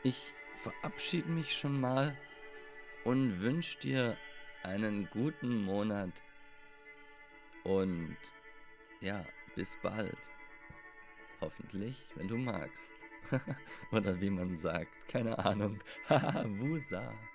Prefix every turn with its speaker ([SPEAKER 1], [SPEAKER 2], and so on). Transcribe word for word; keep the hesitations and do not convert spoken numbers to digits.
[SPEAKER 1] Ich verabschiede mich schon mal und wünsche dir einen guten Monat und ja, bis bald. Hoffentlich, wenn du magst. Oder wie man sagt, keine Ahnung. Haha, Wusa.